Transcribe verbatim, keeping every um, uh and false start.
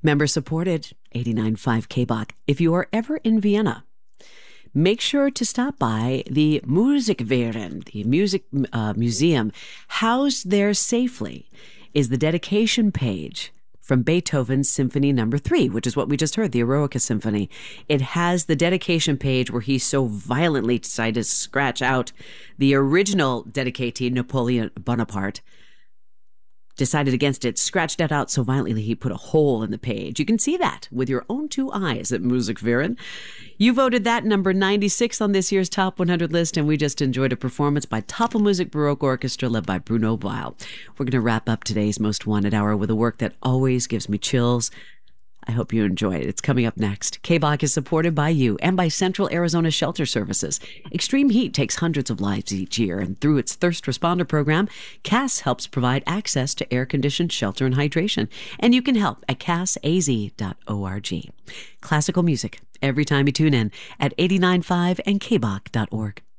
Member supported, eighty-nine point five K B O C. If you are ever in Vienna, make sure to stop by the Musikverein, the music uh, museum. Housed there safely is the dedication page from Beethoven's Symphony Number Three, which is what we just heard, the Eroica Symphony. It has the dedication page where he so violently decided to scratch out the original dedicatee, Napoleon Bonaparte. Decided against it, scratched that out so violently he put a hole in the page. You can see that with your own two eyes at Musikverein. You voted that number ninety-six on this year's Top one hundred list, and we just enjoyed a performance by Tafelmusik Baroque Orchestra led by Bruno Weil. We're going to wrap up today's Most Wanted Hour with a work that always gives me chills. I hope you enjoy it. It's coming up next. K B O C is supported by you and by Central Arizona Shelter Services. Extreme heat takes hundreds of lives each year, and through its Thirst Responder program, C A S helps provide access to air-conditioned shelter and hydration. And you can help at cas a z dot org. Classical music every time you tune in at eighty-nine point five and k b o c dot org.